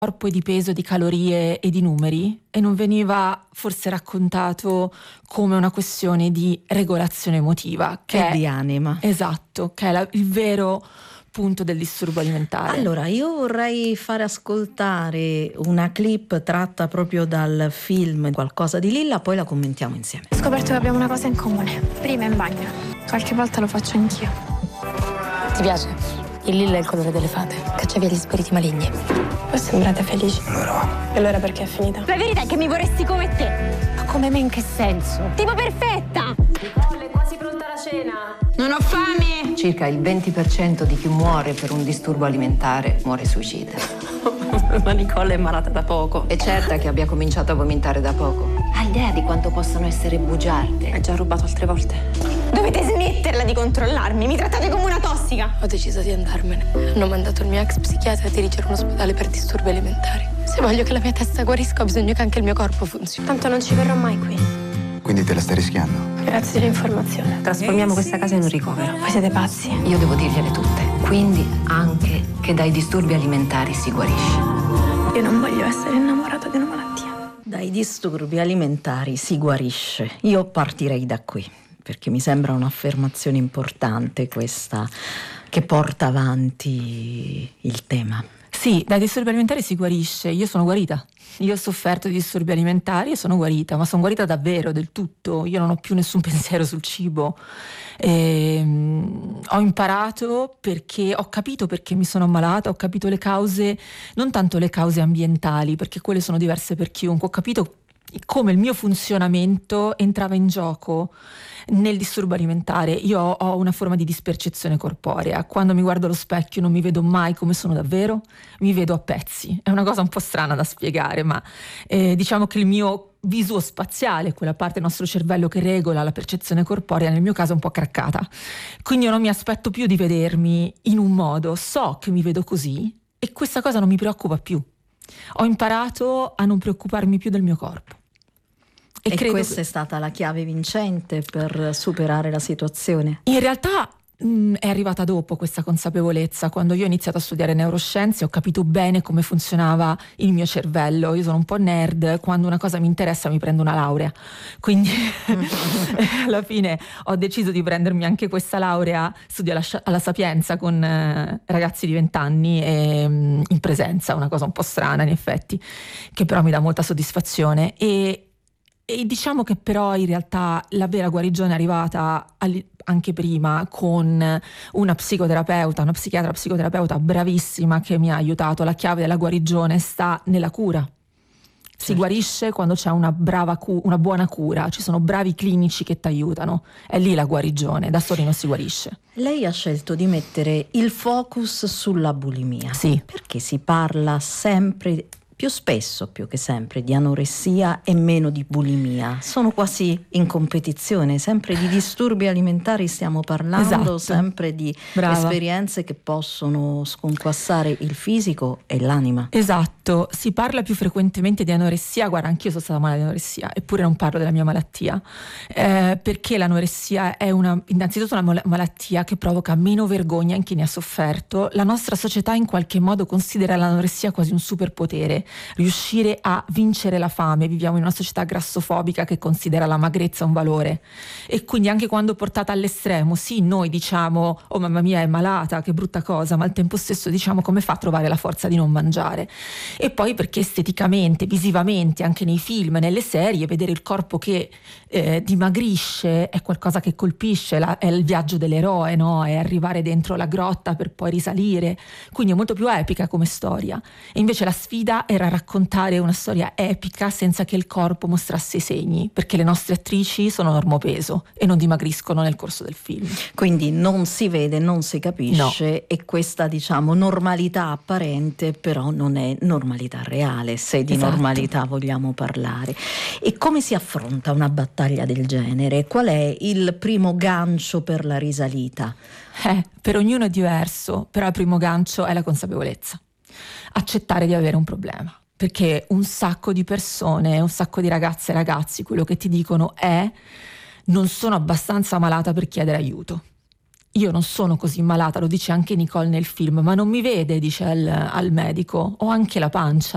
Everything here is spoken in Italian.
corpo e di peso, di calorie e di numeri, e non veniva forse raccontato come una questione di regolazione emotiva che è di anima. Esatto, che è il vero punto del disturbo alimentare. Allora, io vorrei fare ascoltare una clip tratta proprio dal film Qualcosa di Lilla, poi la commentiamo insieme. Ho scoperto che abbiamo una cosa in comune. Prima in bagno. Qualche volta lo faccio anch'io. Ti piace? Il lilla è il colore delle fate, caccia via gli spiriti maligni. Voi sembrate felici. Allora. E allora perché è finita? La verità è che mi vorresti come te. Ma come me in che senso? Tipo perfetta! Nicole, è quasi pronta la cena. Non ho fame! Circa il 20% di chi muore per un disturbo alimentare muore suicida. Ma Nicole è malata da poco. È certa che abbia cominciato a vomitare da poco. Ha idea di quanto possano essere bugiarde? Hai già rubato altre volte. Dovete smetterla di controllarmi. Mi trattate come una tossica. Ho deciso di andarmene. Hanno mandato il mio ex psichiatra a dirigere un ospedale per disturbi alimentari. Se voglio che la mia testa guarisca, ho bisogno che anche il mio corpo funzioni. Tanto non ci verrò mai qui. Quindi te la stai rischiando? Grazie dell'informazione. Trasformiamo questa casa in un ricovero. Voi siete pazzi. Io devo dirgliele tutte. Quindi anche che dai disturbi alimentari si guarisce. Io non voglio essere innamorata di una malattia. Dai disturbi alimentari si guarisce. Io partirei da qui, perché mi sembra un'affermazione importante questa che porta avanti il tema. Sì, dai disturbi alimentari si guarisce. Io sono guarita. Io ho sofferto di disturbi alimentari e sono guarita, ma sono guarita davvero, del tutto. Io non ho più nessun pensiero sul cibo. Ho imparato perché ho capito perché mi sono ammalata, ho capito le cause, non tanto le cause ambientali, perché quelle sono diverse per chiunque. Ho capito come il mio funzionamento entrava in gioco nel disturbo alimentare. Io ho una forma di dispercezione corporea. Quando mi guardo allo specchio non mi vedo mai come sono davvero, mi vedo a pezzi. È una cosa un po' strana da spiegare, ma diciamo che il mio visuo spaziale, quella parte del nostro cervello che regola la percezione corporea, nel mio caso è un po' craccata. Quindi io non mi aspetto più di vedermi in un modo, so che mi vedo così e questa cosa non mi preoccupa più. Ho imparato a non preoccuparmi più del mio corpo. E questa è stata la chiave vincente per superare la situazione? In realtà è arrivata dopo questa consapevolezza. Quando io ho iniziato a studiare neuroscienze ho capito bene come funzionava il mio cervello. Io sono un po' nerd, quando una cosa mi interessa mi prendo una laurea, quindi alla fine ho deciso di prendermi anche questa laurea. Studio alla Sapienza con ragazzi di 20 anni e, in presenza, una cosa un po' strana in effetti, che però mi dà molta soddisfazione. E diciamo che però in realtà la vera guarigione è arrivata anche prima, con una psicoterapeuta, una psichiatra psicoterapeuta bravissima che mi ha aiutato. La chiave della guarigione sta nella cura. Si guarisce quando c'è una buona cura, ci sono bravi clinici che ti aiutano. È lì la guarigione, da soli non si guarisce. Lei ha scelto di mettere il focus sulla bulimia. Sì. Perché si parla sempre, più spesso, più che sempre, di anoressia e meno di bulimia. Sono quasi in competizione, sempre di disturbi alimentari stiamo parlando, esatto. Sempre di esperienze che possono sconquassare il fisico e l'anima. Esatto, si parla più frequentemente di anoressia. Guarda, anch'io sono stata malata di anoressia, eppure non parlo della mia malattia, perché l'anoressia è innanzitutto una malattia che provoca meno vergogna in chi ne ha sofferto. La nostra società in qualche modo considera l'anoressia quasi un superpotere, riuscire a vincere la fame. Viviamo in una società grassofobica che considera la magrezza un valore, e quindi anche quando portata all'estremo, sì, noi diciamo oh mamma mia è malata, che brutta cosa, ma al tempo stesso diciamo come fa a trovare la forza di non mangiare. E poi perché esteticamente, visivamente, anche nei film, nelle serie, vedere il corpo che dimagrisce è qualcosa che colpisce, è il viaggio dell'eroe, no? È arrivare dentro la grotta per poi risalire, quindi è molto più epica come storia. E invece la sfida era raccontare una storia epica senza che il corpo mostrasse i segni, perché le nostre attrici sono normopeso e non dimagriscono nel corso del film. Quindi non si vede, non si capisce, no. E questa diciamo normalità apparente però non è normalità reale, se di normalità vogliamo parlare. E come si affronta una battaglia del genere? Qual è il primo gancio per la risalita? Per ognuno è diverso, però il primo gancio è la consapevolezza. Accettare di avere un problema, perché un sacco di persone, un sacco di ragazze e ragazzi quello che ti dicono è: non sono abbastanza malata per chiedere aiuto. Io non sono così malata, lo dice anche Nicole nel film, ma non mi vede, dice al medico, ho anche la pancia.